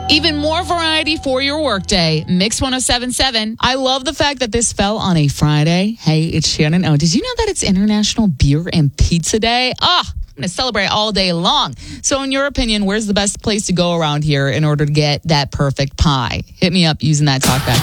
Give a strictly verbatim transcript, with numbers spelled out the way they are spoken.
Even more variety for your workday. Mix one oh seven point seven. I love the fact that this fell on a Friday. Hey, it's Shannon. Oh, did you know that it's International Beer and Pizza Day? Ah, I'm going to celebrate all day long. So in your opinion, where's the best place to go around here in order to get that perfect pie? Hit me up using that talkback